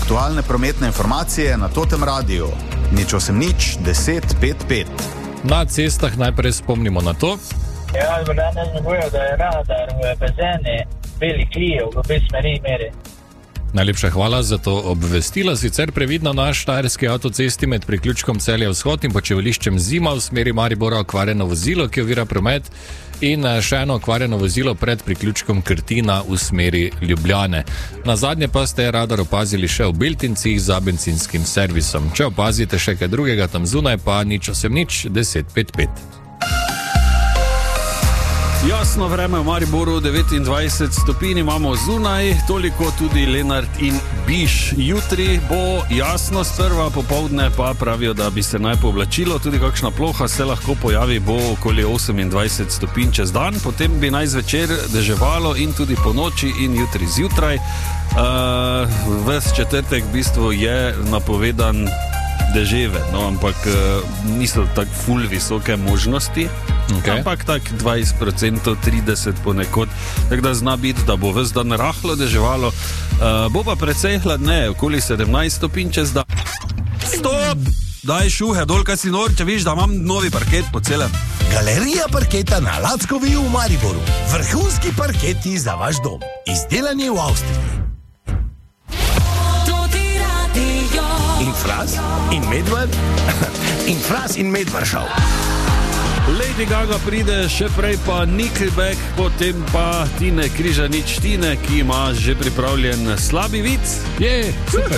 aktualne prometne informacije na Totem radiju. 080 10 55. Na cestah najprej spomnimo na to. Ja, danes ne bojo, da je radar v bazene velik lijev v obe smeri meri. Najlepša hvala za to obvestilo. Sicer previdno na štajerski avtocesti med priključkom Celje Vzhod in počivališčem Zima v smeri Maribora okvarjeno vozilo, ki ovira promet, in še eno okvarjeno vozilo pred priključkom Krtina v smeri Ljubljane. Na zadnje pa ste radar opazili še v Beltincih za bencinskim servisom. Če opazite še kaj drugega tam zunaj, pa 080 10 55. Jasno vreme v Mariboru, 29 stopinj imamo zunaj, toliko tudi Lenart in Biš. Jutri bo jasno sprva, popoldne pa pravijo, da bi se naj povlačilo, tudi kakšna ploha se lahko pojavi, bo okoli 28 stopinj čez dan, potem bi naj zvečer deževalo in tudi po noči in jutri zjutraj. Ves četrtek v bistvu je napovedan deževe, no, ampak niso tako ful visoke možnosti, ampak tak 20%, 30% ponekod, tako da zna biti, da bo ves dan rahlo deževalo, bo pa precej hladneje, okoli 17 stopinj čez dan. Stop! Daj šuhe dol, kaj si nor, če viš, da imam novi parket po celem. Galerija parketa na Lackovi v Mariboru. Vrhunski parketi za vaš dom. Izdelani v Avstriji. In Fras in Medved in Fras in Medved šel. Lady Gaga pride, še prej pa Nickelback, potem pa Tine Križanič Tine, ki ima že pripravljen slabi vic. Je, super.